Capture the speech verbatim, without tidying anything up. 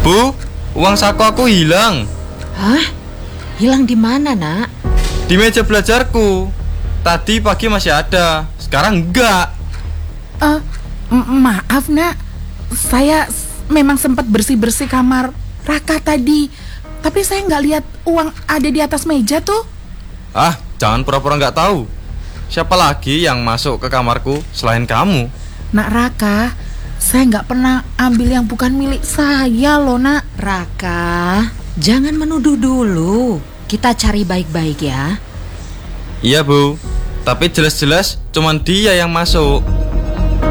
Bu, uang saku aku hilang. Hah? Hilang di mana, Nak? Di meja belajarku. Tadi pagi masih ada, sekarang enggak. Uh, m- maaf nak, saya s- memang sempat bersih-bersih kamar Raka tadi, tapi saya nggak lihat uang ada di atas meja tuh. Ah, jangan pura-pura nggak tahu. Siapa lagi yang masuk ke kamarku selain kamu? Nak Raka, saya nggak pernah ambil yang bukan milik saya loh nak. Raka, jangan menuduh dulu. Kita cari baik-baik ya. Iya Bu, tapi jelas-jelas cuman dia yang masuk.